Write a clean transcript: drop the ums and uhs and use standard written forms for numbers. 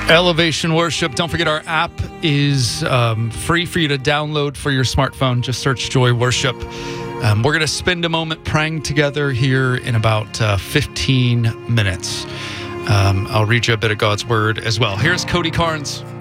Elevation Worship. Don't forget our app is free for you to download for your smartphone. Just search Joy Worship. We're going to spend a moment praying together here in about 15 minutes. I'll read you a bit of God's Word as well. Here's Cody Carnes.